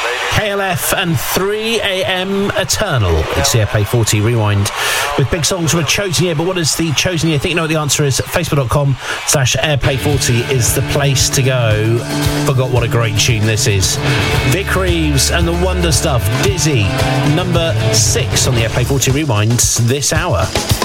KLF and 3 a.m. Eternal. It's the Airplay 40 Rewind with big songs from a chosen year. But what is the chosen year? I think you know what the answer is. Facebook.com/Airplay40 is the place to go. Forgot what a great tune this is. Vic Reeves and the Wonder Stuff. Dizzy, number 6 on the Airplay 40 Rewind this hour.